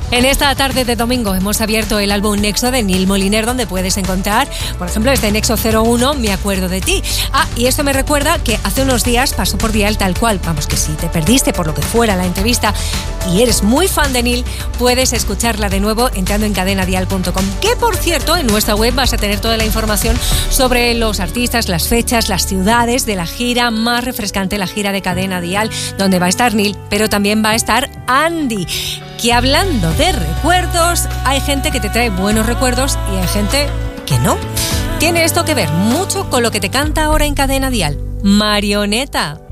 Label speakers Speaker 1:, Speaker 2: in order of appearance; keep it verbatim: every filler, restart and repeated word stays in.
Speaker 1: En esta tarde de domingo hemos abierto el álbum Nexo de Neil Moliner, donde puedes encontrar, por ejemplo, este Nexo cero uno, Me acuerdo de ti. Ah, y esto me recuerda que hace unos días pasó por Dial Tal Cual. Vamos, que si te perdiste por lo que fuera la entrevista y eres muy fan de Neil, puedes escucharla de nuevo entrando en cadena dial punto com. Que, por cierto, en nuestra web vas a tener toda la información sobre los artistas, las fechas, las ciudades de la gira más refrescante, la gira de Cadena Dial, donde va a estar Neil, pero también va a estar Andy. Que hablando de recuerdos, hay gente que te trae buenos recuerdos y hay gente que no. Tiene esto que ver mucho con lo que te canta ahora en Cadena Dial. Marioneta.